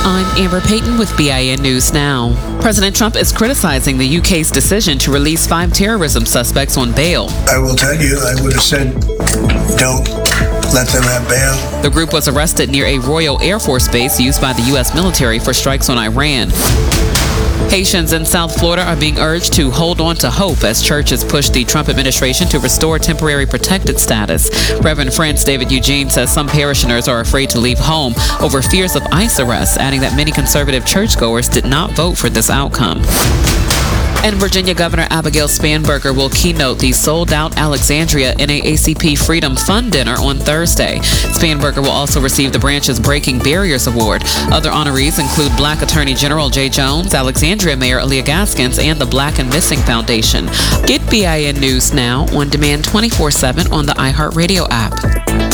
I'm Amber Payton with BIN News Now. President Trump is criticizing the UK's decision to release 5 terrorism suspects on bail. I will tell you, I would have said, don't let them have bail. The group was arrested near a Royal Air Force base used by the U.S. military for strikes on Iran. Haitians in South Florida are being urged to hold on to hope as churches push the Trump administration to restore temporary protected status. Reverend Francis David Eugene says some parishioners are afraid to leave home over fears of ICE arrests, adding that many conservative churchgoers did not vote for this outcome. And Virginia Governor Abigail Spanberger will keynote the sold-out Alexandria NAACP Freedom Fund Dinner on Thursday. Spanberger will also receive the branch's Breaking Barriers Award. Other honorees include Black Attorney General Jay Jones, Alexandria Mayor Aaliyah Gaskins, and the Black and Missing Foundation. Get BIN News Now on demand 24/7 on the iHeartRadio app.